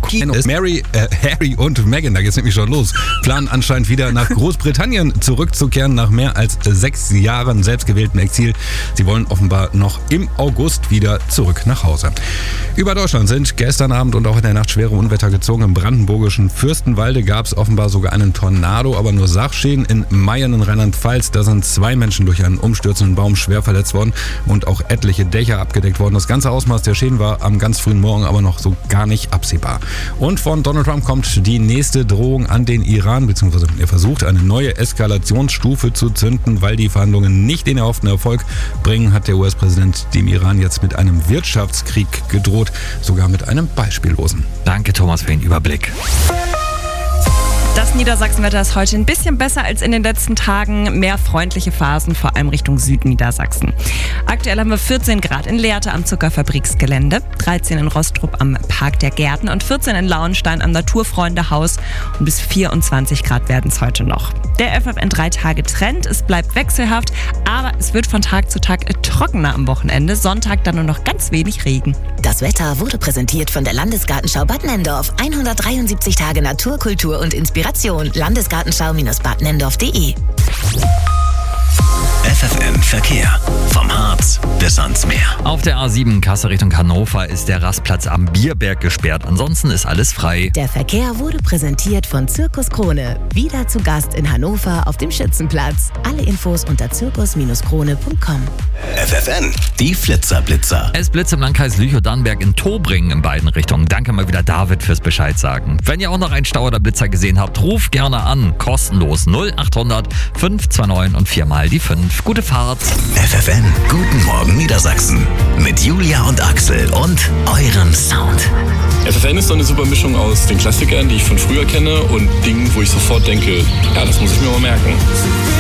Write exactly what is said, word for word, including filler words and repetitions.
Kinos. Mary, äh, Harry und Meghan, da geht's nämlich schon los, planen anscheinend wieder nach Großbritannien zurückzukehren nach mehr als sechs Jahren selbstgewählten Exil. Sie wollen offenbar noch im August wieder zurück nach Hause. Über Deutschland sind gestern Abend und auch in der Nacht schwere Unwetter gezogen. Im brandenburgischen Fürstenwalde gab es offenbar sogar einen Tornado, aber nur Sachschäden. In Meiern in Rheinland-Pfalz, da sind zwei Menschen durch einen umstürzenden Baum schwer verletzt worden und auch etliche Dächer abgedeckt worden. Das ganze Ausmaß der Schäden war am ganz frühen Morgen aber noch so gar nicht absehbar. Und von Donald Trump kommt die nächste Drohung an den Iran, beziehungsweise er versucht, eine neue Eskalationsstufe zu zünden, weil die Verhandlungen nicht den erhofften Erfolg bringen, hat der U S-Präsident dem Iran jetzt mit einem Wirtschaftskrieg gedroht, sogar mit einem beispiellosen. Danke, Thomas, für den Überblick. Das Niedersachsenwetter ist heute ein bisschen besser als in den letzten Tagen. Mehr freundliche Phasen, vor allem Richtung Südniedersachsen. Aktuell haben wir vierzehn Grad in Lehrte am Zuckerfabriksgelände, dreizehn in Rostrup am Park der Gärten und vierzehn in Lauenstein am Naturfreundehaus. Und bis vierundzwanzig Grad werden es heute noch. Der F F N drei Tage Trend, es bleibt wechselhaft, aber es wird von Tag zu Tag trockener am Wochenende. Sonntag dann nur noch ganz wenig Regen. Das Wetter wurde präsentiert von der Landesgartenschau Bad Nenndorf. hundertdreiundsiebzig Tage Natur, Kultur und Inspiration. Landesgartenschau-bad nendorf punkt de. F F N Verkehr. Vom Harz bis ans Meer. Auf der A sieben Kassel Richtung Hannover ist der Rastplatz am Bierberg gesperrt. Ansonsten ist alles frei. Der Verkehr wurde präsentiert von Zirkus Krone. Wieder zu Gast in Hannover auf dem Schützenplatz. Alle Infos unter zirkus krone punkt com. F F N, die Flitzerblitzer. Es blitzt im Landkreis Lüchow-Dannenberg in Tobringen in beiden Richtungen. Danke mal wieder David fürs Bescheid sagen. Wenn ihr auch noch einen Stau oder Blitzer gesehen habt, ruft gerne an. Kostenlos null achthundert fünf zwei neun und viermal die fünf. Gute Fahrt. F F N, guten Morgen Niedersachsen. Mit Julia und Axel und eurem Sound. F F N ist so eine super Mischung aus den Klassikern, die ich von früher kenne, und Dingen, wo ich sofort denke, ja, das muss ich mir mal merken.